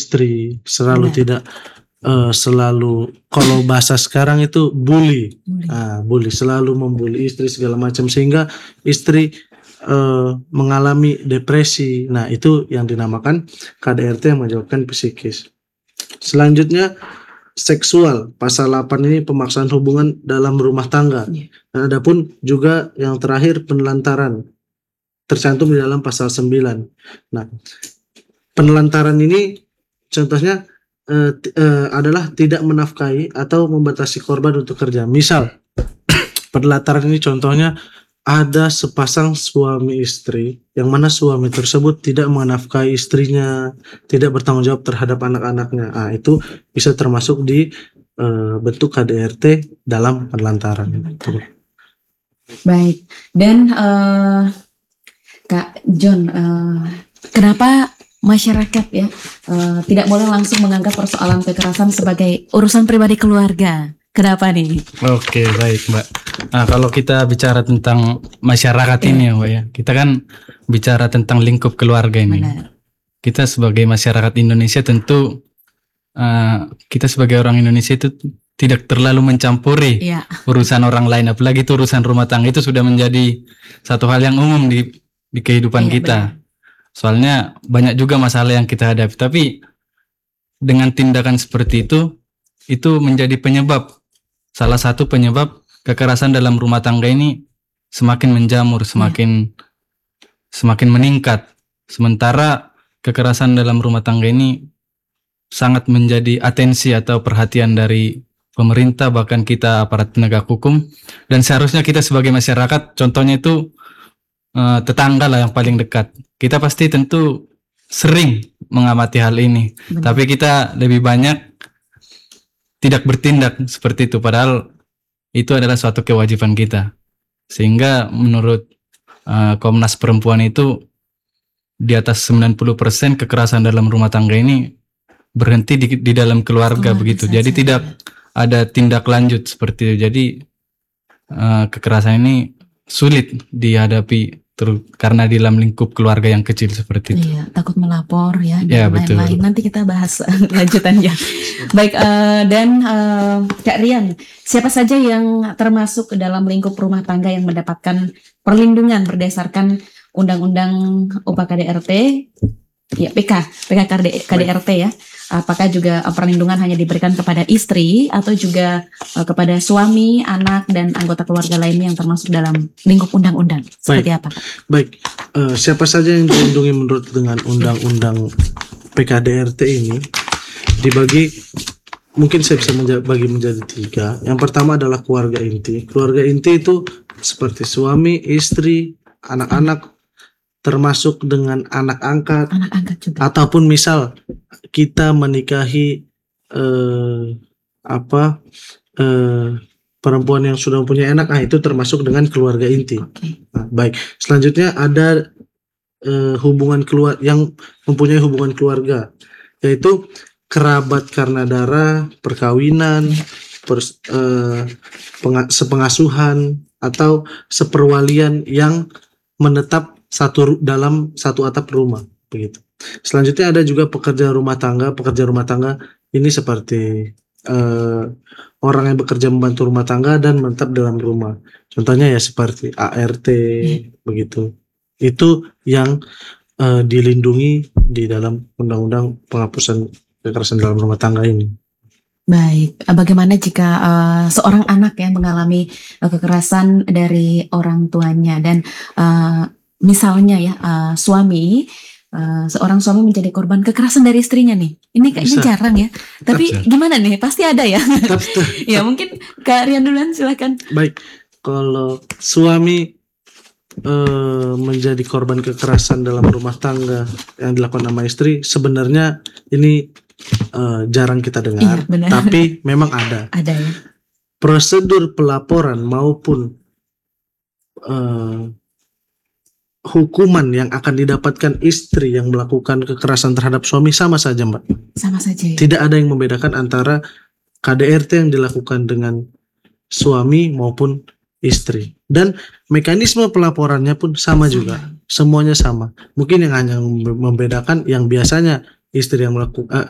istri, selalu Benar. tidak selalu, kalau bahasa sekarang itu bully. Bully, selalu membuli istri segala macam, sehingga istri mengalami depresi. Nah, itu yang dinamakan KDRT yang menyebabkan psikis. Selanjutnya seksual, pasal 8 ini pemaksaan hubungan dalam rumah tangga. Dan adapun juga yang terakhir penelantaran, tercantum di dalam pasal 9. Nah, penelantaran ini contohnya adalah tidak menafkahi atau membatasi korban untuk kerja. Misal, penelantaran ini contohnya ada sepasang suami istri yang mana suami tersebut tidak menafkahi istrinya, tidak bertanggung jawab terhadap anak-anaknya. Itu bisa termasuk di bentuk KDRT dalam penelantaran. Baik. Dan Kak John, kenapa masyarakat ya tidak boleh langsung menganggap persoalan kekerasan sebagai urusan pribadi keluarga? Kenapa nih? Oke, baik Mbak. Nah, kalau kita bicara tentang masyarakat ini ya Mbak ya, kita kan bicara tentang lingkup keluarga ini. Benar. Kita sebagai masyarakat Indonesia tentu kita sebagai orang Indonesia itu tidak terlalu mencampuri urusan orang lain, apalagi itu urusan rumah tangga. Itu sudah menjadi satu hal yang umum di kehidupan kita. Benar. Soalnya banyak juga masalah yang kita hadapi, tapi dengan tindakan seperti itu menjadi salah satu penyebab kekerasan dalam rumah tangga ini semakin menjamur, semakin meningkat. Sementara kekerasan dalam rumah tangga ini sangat menjadi atensi atau perhatian dari pemerintah, bahkan kita aparat penegak hukum, dan seharusnya kita sebagai masyarakat, contohnya itu tetangga lah yang paling dekat. Kita pasti tentu sering mengamati hal ini. Benar. Tapi kita lebih banyak tidak bertindak seperti itu, padahal itu adalah suatu kewajiban kita. Sehingga menurut Komnas Perempuan itu di atas 90% kekerasan dalam rumah tangga ini berhenti di dalam keluarga begitu. Jadi tidak ada tindak lanjut seperti itu. Jadi kekerasan ini sulit dihadapi karena di dalam lingkup keluarga yang kecil seperti itu. Iya, takut melapor ya dan lain-lain. Nanti kita bahas lanjutannya. Baik, dan Kak Rian, siapa saja yang termasuk dalam lingkup rumah tangga yang mendapatkan perlindungan berdasarkan Undang-Undang UPA KDRT, ya KDRT ya? Apakah juga perlindungan hanya diberikan kepada istri atau juga kepada suami, anak, dan anggota keluarga lainnya yang termasuk dalam lingkup undang-undang? Seperti apa? Baik, siapa saja yang dilindungi menurut dengan undang-undang PKDRT ini dibagi, mungkin saya bisa bagi menjadi 3. Yang pertama adalah keluarga inti. Keluarga inti itu seperti suami, istri, anak-anak, termasuk dengan anak angkat juga. Ataupun misal kita menikahi perempuan yang sudah mempunyai anak, itu termasuk dengan keluarga inti. Nah, baik, selanjutnya ada hubungan yang mempunyai hubungan keluarga, yaitu kerabat karena darah, perkawinan, sepengasuhan, atau seperwalian yang menetap dalam satu atap rumah begitu. Selanjutnya ada juga pekerja rumah tangga. Pekerja rumah tangga ini seperti orang yang bekerja membantu rumah tangga dan menetap dalam rumah. Contohnya ya seperti ART begitu. Itu yang dilindungi di dalam undang-undang penghapusan kekerasan dalam rumah tangga ini. Baik, bagaimana jika seorang anak yang mengalami kekerasan dari orang tuanya dan misalnya ya seorang suami menjadi korban kekerasan dari istrinya nih. Ini kayaknya jarang ya. Tapi gimana nih? Pasti ada ya. Ya mungkin Kak Rian duluan, silakan. Baik, kalau suami menjadi korban kekerasan dalam rumah tangga yang dilakukan sama istri, sebenarnya ini jarang kita dengar. Iya, tapi memang ada. Ada ya. Prosedur pelaporan maupun hukuman yang akan didapatkan istri yang melakukan kekerasan terhadap suami sama saja, Mbak. Sama saja ya? Tidak ada yang membedakan antara KDRT yang dilakukan dengan suami maupun istri. Dan mekanisme pelaporannya pun sama juga. Semuanya sama. Mungkin yang hanya membedakan yang biasanya istri yang melakukan